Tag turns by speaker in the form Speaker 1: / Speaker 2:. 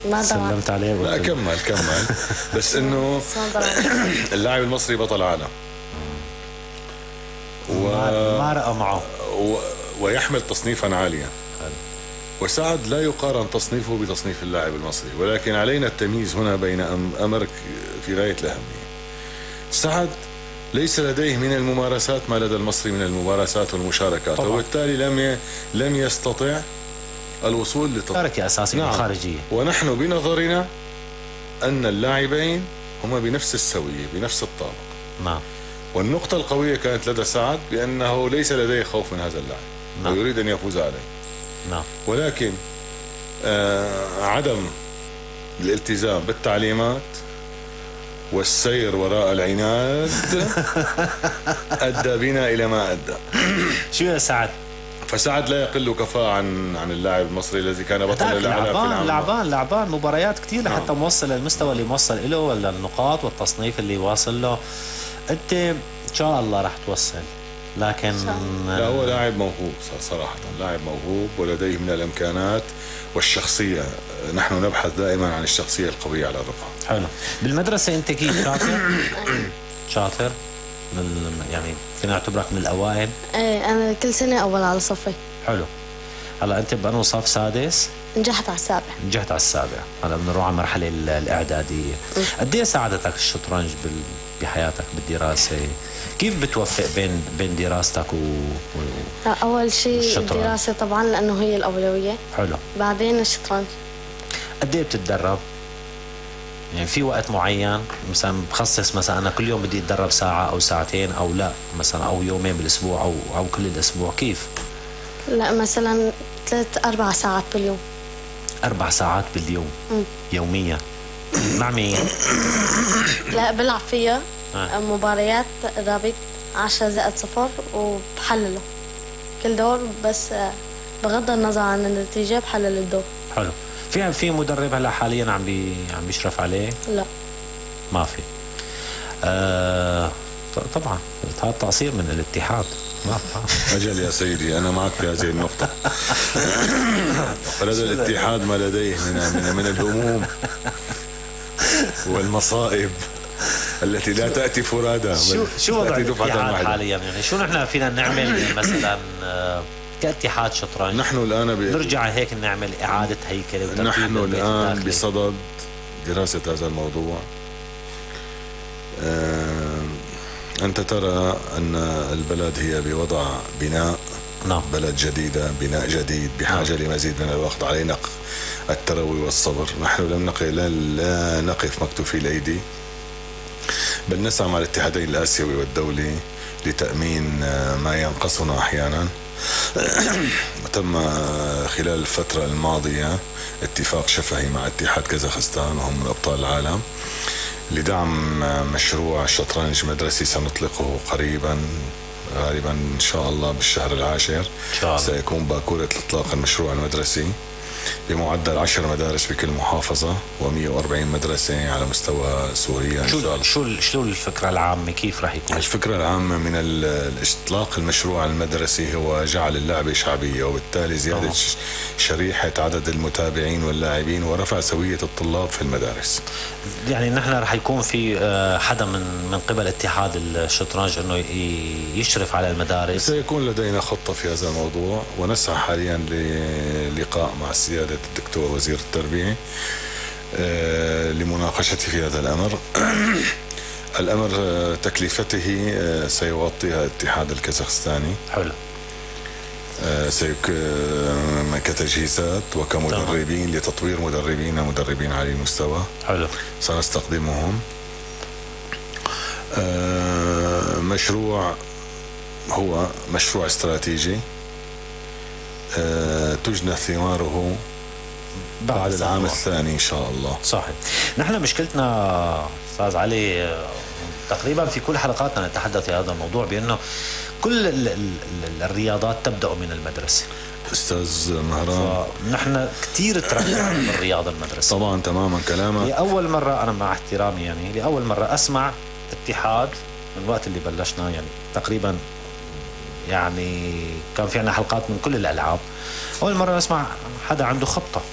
Speaker 1: ما
Speaker 2: سلمت عليه.
Speaker 3: لا كمل بس انه اللاعب المصري بطل عالم
Speaker 2: ما رأى معه
Speaker 3: ويحمل تصنيفا عاليا، وسعد لا يقارن تصنيفه بتصنيف اللاعب المصري، ولكن علينا التمييز هنا بين أمر في غاية الأهمية. سعد ليس لديه من الممارسات ما لدى المصري من الممارسات والمشاركات، وبالتالي لم يستطع الوصول
Speaker 2: مشاركة أساسية. نعم. خارجية.
Speaker 3: ونحن بنظرنا أن اللاعبين هما بنفس السوية بنفس الطابق.
Speaker 2: نعم.
Speaker 3: والنقطة القوية كانت لدى سعد بأنه ليس لديه خوف من هذا اللاعب. نعم. ويريد أن يفوز عليه.
Speaker 2: نعم.
Speaker 3: ولكن عدم الالتزام بالتعليمات والسير وراء العناد أدى بنا إلى ما أدى.
Speaker 2: شو يا سعد؟
Speaker 3: فسعد لا يقل كفاءة عن اللاعب المصري الذي كان بطل العالم.
Speaker 2: لعبان مباريات كثير لحتى موصل للمستوى اللي موصل له، ولا النقاط والتصنيف اللي واصل له. انت ان شاء الله راح توصل، لكن
Speaker 3: لا، هو لاعب موهوب صراحة، لاعب موهوب ولديه من الإمكانات والشخصية. نحن نبحث دائما عن الشخصية القوية على الرفع.
Speaker 2: حلو. بالمدرسة انت كيف شاطر؟ شاطر يعني فينا نعتبرك من الأوائل؟
Speaker 1: ايه، أنا كل سنة أول على صفي.
Speaker 2: حلو. هلا أنت بأنه صف سادس؟
Speaker 1: نجحت على السابع.
Speaker 2: نجحت على السابع. هلا بنروح على المرحلة الإعدادية. قد ايه ساعدتك الشطرنج بحياتك بالدراسة؟ كيف بتوفق بين دراستك
Speaker 1: أول شيء الدراسة طبعا لأنه هي الأولوية.
Speaker 2: حلو.
Speaker 1: بعدين الشطرنج.
Speaker 2: قد ايه بتتدرب؟ يعني في وقت معين مثلا بخصص، مثلا أنا كل يوم بدي أتدرب ساعة أو ساعتين، أو لا مثلا أو يومين بالأسبوع أو كل الأسبوع، كيف؟
Speaker 1: لا، مثلا 3-4 ساعات باليوم.
Speaker 2: 4 ساعات باليوم؟ يوميا؟ مع مين؟
Speaker 1: لا، بلعب فيها مباريات رابط 10-0 وبحلله كل دور، بس بغض النظر عن النتيجة بحلل الدور.
Speaker 2: حلو. في مدرب هلا حاليا عم بيشرف عليه؟
Speaker 1: لا،
Speaker 2: ما في. طبعا هذا تقصير من الاتحاد.
Speaker 3: أجل يا سيدي، أنا معك في هذه النقطة. فلدى الاتحاد ما لديه من الهموم والمصائب التي لا تأتي فرادى.
Speaker 2: شو وضع الاتحاد حاليا؟ يعني شو نحن فينا نعمل مثلا كاتحاد شطرنج؟
Speaker 3: نحن الآن
Speaker 2: نرجع هيك نعمل إعادة هيكلة.
Speaker 3: نحن الآن بصدد دراسة هذا الموضوع. أنت ترى أن البلد هي بوضع بناء.
Speaker 2: نعم.
Speaker 3: بلد جديدة، بناء جديد بحاجة لمزيد من الوقت. علينا التروي والصبر. نحن لا نقف مكتوفي الأيدي، بل نسعى مع الاتحادين الآسيوي والدولي لتأمين ما ينقصنا أحيانا. تم خلال الفترة الماضية اتفاق شفهي مع اتحاد كازاخستان، وهم من أبطال العالم، لدعم مشروع شطرنج مدرسي سنطلقه قريبا، غالبا إن شاء الله بالشهر العاشر. سيكون باكورة إطلاق المشروع المدرسي بمعدل 10 مدارس بكل محافظة و140 مدرسة على مستوى سوريا إن شاء الله.
Speaker 2: شو الفكرة العامة؟ كيف راح يكون؟
Speaker 3: الفكرة العامة من إطلاق المشروع المدرسي هو جعل اللعبة شعبية، وبالتالي زيادة شريحة عدد المتابعين واللاعبين ورفع سوية الطلاب في المدارس.
Speaker 2: يعني نحن راح يكون في حدا من قبل اتحاد الشطرنج انه يشرف على المدارس.
Speaker 3: سيكون لدينا خطة في هذا الموضوع، ونسعى حاليا للقاء مع سيادة الدكتور وزير التربية لمناقشته في هذا الأمر. الأمر تكلفته سيغطيها الاتحاد الكازاخستاني.
Speaker 2: حلو.
Speaker 3: كتجهيزات وكمدربين لتطوير مدربين عالي المستوى.
Speaker 2: حلو.
Speaker 3: سنستخدمهم. مشروع هو مشروع استراتيجي تجنى ثماره بعد العام الثاني إن شاء الله.
Speaker 2: صحيح. نحن مشكلتنا أستاذ علي تقريبا في كل حلقاتنا نتحدث في هذا الموضوع، بأنه كل الرياضات تبدأ من المدرسة.
Speaker 3: أستاذ مهران،
Speaker 2: نحن كتير تركنا بالرياضة المدرسة.
Speaker 3: طبعا تماما كلامك.
Speaker 2: لأول مرة أنا مع احترامي يعني لأول مرة أسمع اتحاد من وقت اللي بلشنا، يعني تقريبا يعني كان في عنا حلقات من كل الألعاب، أول مرة أسمع حدا عنده خطة